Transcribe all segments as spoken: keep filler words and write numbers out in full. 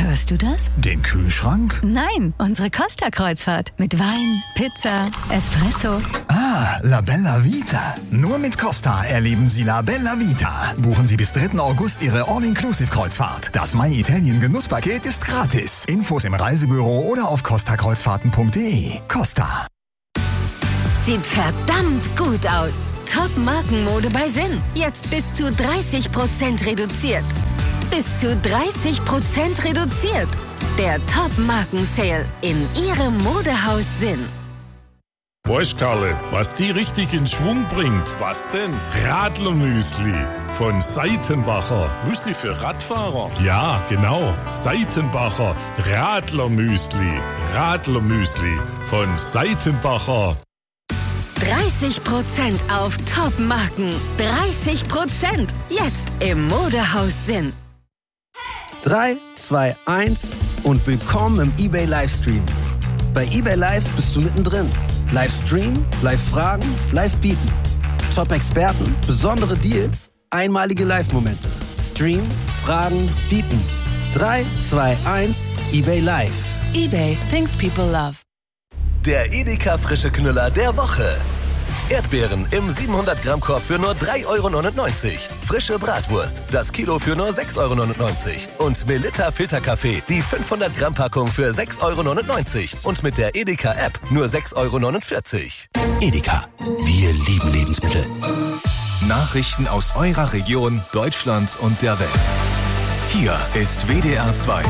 Hörst du das? Den Kühlschrank? Nein, unsere Costa-Kreuzfahrt. Mit Wein, Pizza, Espresso. Ah, La Bella Vita. Nur mit Costa erleben Sie La Bella Vita. Buchen Sie bis dritten August Ihre All-Inclusive-Kreuzfahrt. Das My Italien Genusspaket ist gratis. Infos im Reisebüro oder auf costa kreuzfahrten punkt de. Costa. Sieht verdammt gut aus. Top-Markenmode bei Sinn. Jetzt bis zu dreißig Prozent reduziert. Bis zu dreißig Prozent reduziert. Der Top-Marken-Sale in Ihrem Modehaus Sinn. Weißt, Karle, was die richtig in Schwung bringt? Was denn? Radlermüsli von Seitenbacher. Müsli für Radfahrer? Ja, genau. Seitenbacher Radlermüsli. Radlermüsli von Seitenbacher. dreißig Prozent auf Top-Marken. dreißig Prozent. Jetzt im Modehaus Sinn. drei, zwei, eins und willkommen im eBay Livestream. Bei eBay Live bist du mittendrin. Livestream, Live-Fragen, Live-Bieten. Top-Experten, besondere Deals, einmalige Live-Momente. Stream, Fragen, Bieten. drei, zwei, eins, eBay Live. eBay, things people love. Der Edeka frische Knüller der Woche. Erdbeeren im siebenhundert Gramm Korb für nur drei Euro neunundneunzig. Frische Bratwurst, das Kilo für nur sechs Euro neunundneunzig. Und Melitta Filterkaffee, die fünfhundert Gramm Packung für sechs Euro neunundneunzig. Und mit der Edeka App nur sechs Euro neunundvierzig. Edeka, wir lieben Lebensmittel. Nachrichten aus eurer Region, Deutschland und der Welt. Hier ist W D R zwei.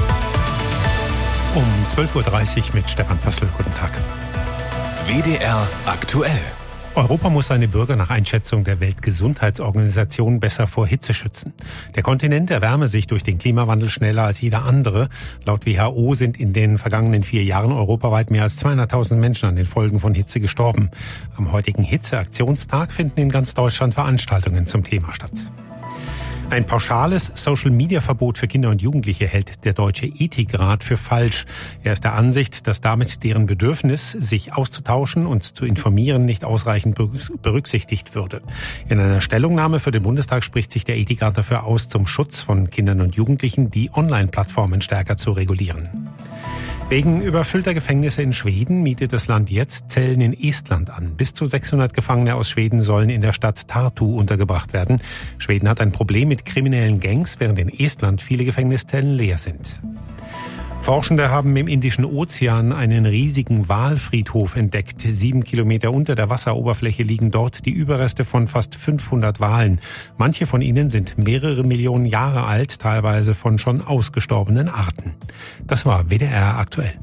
Um zwölf Uhr dreißig mit Stefan Pössl. Guten Tag. W D R aktuell. Europa muss seine Bürger nach Einschätzung der Weltgesundheitsorganisation besser vor Hitze schützen. Der Kontinent erwärme sich durch den Klimawandel schneller als jeder andere. Laut W H O sind in den vergangenen vier Jahren europaweit mehr als zweihunderttausend Menschen an den Folgen von Hitze gestorben. Am heutigen Hitzeaktionstag finden in ganz Deutschland Veranstaltungen zum Thema statt. Ein pauschales Social-Media-Verbot für Kinder und Jugendliche hält der Deutsche Ethikrat für falsch. Er ist der Ansicht, dass damit deren Bedürfnis, sich auszutauschen und zu informieren, nicht ausreichend berücksichtigt würde. In einer Stellungnahme für den Bundestag spricht sich der Ethikrat dafür aus, zum Schutz von Kindern und Jugendlichen die Online-Plattformen stärker zu regulieren. Wegen überfüllter Gefängnisse in Schweden mietet das Land jetzt Zellen in Estland an. Bis zu sechshundert Gefangene aus Schweden sollen in der Stadt Tartu untergebracht werden. Schweden hat ein Problem mit kriminellen Gangs, während in Estland viele Gefängniszellen leer sind. Forschende haben im Indischen Ozean einen riesigen Walfriedhof entdeckt. Sieben Kilometer unter der Wasseroberfläche liegen dort die Überreste von fast fünfhundert Walen. Manche von ihnen sind mehrere Millionen Jahre alt, teilweise von schon ausgestorbenen Arten. Das war W D R aktuell.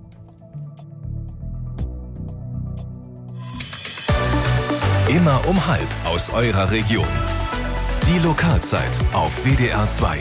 Immer um halb aus eurer Region. Die Lokalzeit auf W D R zwei.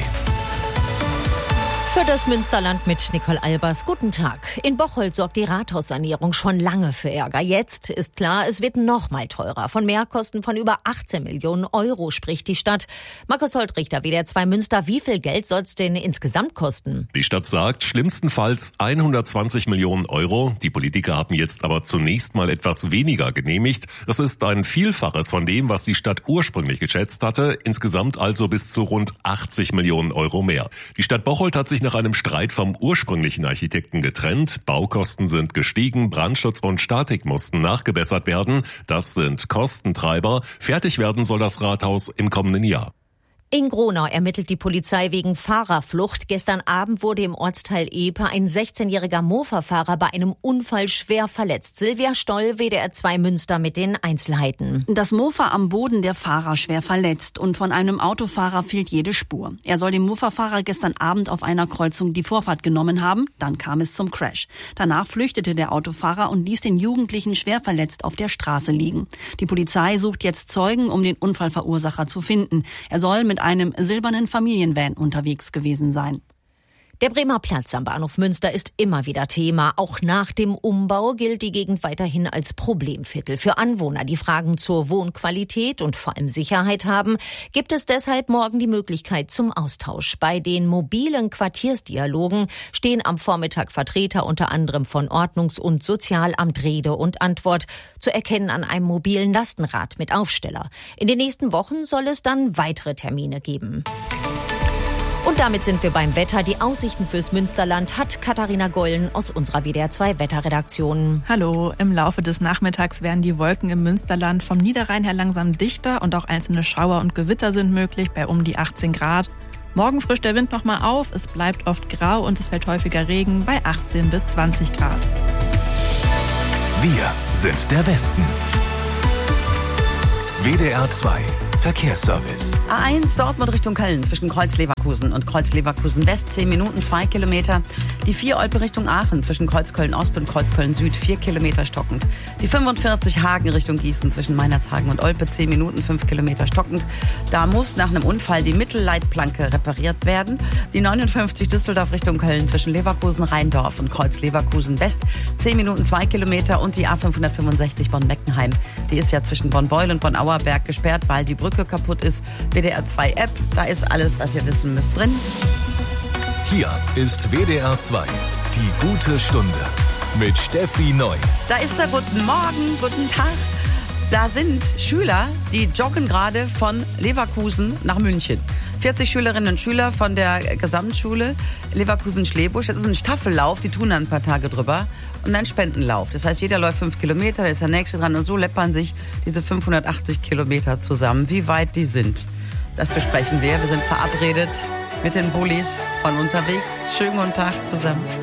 Für das Münsterland mit Nicole Albers. Guten Tag. In Bocholt sorgt die Rathaussanierung schon lange für Ärger. Jetzt ist klar, es wird noch mal teurer. Von Mehrkosten von über achtzehn Millionen Euro spricht die Stadt. Markus Holtrichter, W D R zwei Münster. Wie viel Geld soll es denn insgesamt kosten? Die Stadt sagt, schlimmstenfalls hundertzwanzig Millionen Euro. Die Politiker haben jetzt aber zunächst mal etwas weniger genehmigt. Das ist ein Vielfaches von dem, was die Stadt ursprünglich geschätzt hatte. Insgesamt also bis zu rund achtzig Millionen Euro mehr. Die Stadt Bocholt hat sich nach einem Streit vom ursprünglichen Architekten getrennt. Baukosten sind gestiegen, Brandschutz und Statik mussten nachgebessert werden. Das sind Kostentreiber. Fertig werden soll das Rathaus im kommenden Jahr. In Gronau ermittelt die Polizei wegen Fahrerflucht. Gestern Abend wurde im Ortsteil Epe ein sechzehnjähriger Mofa-Fahrer bei einem Unfall schwer verletzt. Silvia Stoll, W D R zwei Münster mit den Einzelheiten. Das Mofa am Boden, der Fahrer schwer verletzt und von einem Autofahrer fehlt jede Spur. Er soll dem Mofa-Fahrer gestern Abend auf einer Kreuzung die Vorfahrt genommen haben, dann kam es zum Crash. Danach flüchtete der Autofahrer und ließ den Jugendlichen schwer verletzt auf der Straße liegen. Die Polizei sucht jetzt Zeugen, um den Unfallverursacher zu finden. Er soll mit einem silbernen Familienvan unterwegs gewesen sein. Der Bremer Platz am Bahnhof Münster ist immer wieder Thema. Auch nach dem Umbau gilt die Gegend weiterhin als Problemviertel. Für Anwohner, die Fragen zur Wohnqualität und vor allem Sicherheit haben, gibt es deshalb morgen die Möglichkeit zum Austausch. Bei den mobilen Quartiersdialogen stehen am Vormittag Vertreter unter anderem von Ordnungs- und Sozialamt Rede und Antwort, zu erkennen an einem mobilen Lastenrad mit Aufsteller. In den nächsten Wochen soll es dann weitere Termine geben. Und damit sind wir beim Wetter. Die Aussichten fürs Münsterland hat Katharina Gollen aus unserer W D R zwei Wetterredaktion. Hallo, im Laufe des Nachmittags werden die Wolken im Münsterland vom Niederrhein her langsam dichter und auch einzelne Schauer und Gewitter sind möglich bei um die achtzehn Grad. Morgen frischt der Wind nochmal auf, es bleibt oft grau und es fällt häufiger Regen bei achtzehn bis zwanzig Grad. Wir sind der Westen. W D R zwei Verkehrsservice. A eins Dortmund Richtung Köln zwischen Kreuz-Leverkusen und Kreuz-Leverkusen-West zehn Minuten, zwei Kilometer. Die vier Olpe Richtung Aachen zwischen Kreuz-Köln-Ost und Kreuz-Köln-Süd vier Kilometer stockend. Die fünfundvierzig Hagen Richtung Gießen zwischen Meinerzhagen und Olpe zehn Minuten, fünf Kilometer stockend. Da muss nach einem Unfall die Mittelleitplanke repariert werden. Die neunundfünfzig Düsseldorf Richtung Köln zwischen Leverkusen-Rheindorf und Kreuz-Leverkusen-West zehn Minuten, zwei Kilometer. Und die A fünfhundertfünfundsechzig Bonn-Meckenheim. Die ist ja zwischen Bonn-Beul und Bonn-Auerberg gesperrt, weil die Brücke kaputt ist. W D R zwei App, da ist alles, was ihr wissen müsst, drin. Hier ist W D R zwei, die gute Stunde mit Steffi Neu. Da ist er, guten Morgen, guten Tag. Da sind Schüler, die joggen gerade von Leverkusen nach München. vierzig Schülerinnen und Schüler von der Gesamtschule Leverkusen-Schlebusch. Das ist ein Staffellauf, die tun dann ein paar Tage drüber. Und dann Spendenlauf. Das heißt, jeder läuft fünf Kilometer, da ist der nächste dran. Und so läppern sich diese fünfhundertachtzig Kilometer zusammen. Wie weit die sind, das besprechen wir. Wir sind verabredet mit den Bullis von unterwegs. Schönen guten Tag zusammen.